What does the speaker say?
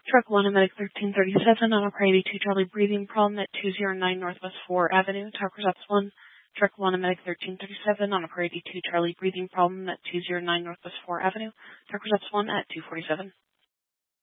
Truck 1 and Medic 1337 on a Priority 2 Charlie breathing problem at 209 Northwest 4 Avenue, Talk Results 1. Truck 1 and Medic 1337 on a Priority 2 Charlie breathing problem at 209 Northwest 4 Avenue, Talk Results 1 at 247.